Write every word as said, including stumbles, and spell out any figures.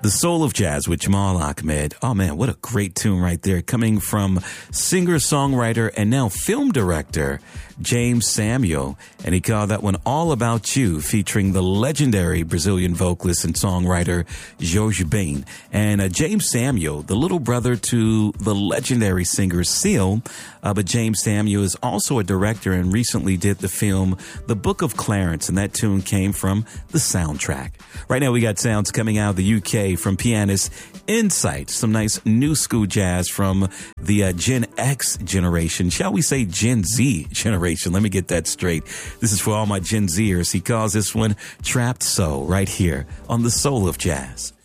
The Soul of Jazz with Jamal Ahmed. Oh man, what a great tune right there. Coming from singer-songwriter and now film director James Samuel. And he called that one All About You, featuring the legendary Brazilian vocalist and songwriter Jorge Ben. And uh, James Samuel, the little brother to the legendary singer Seal. Uh, but James Samuel is also a director and recently did the film The Book of Clarence. And that tune came from the soundtrack. Right now we got sounds coming out of the U K from pianist Insight. Some nice new school jazz from the uh, Gen X generation. Shall we say Gen Z generation? Let me get that straight. This is for all my Gen Zers. He calls this one Trapped Soul right here on The Soul of Jazz.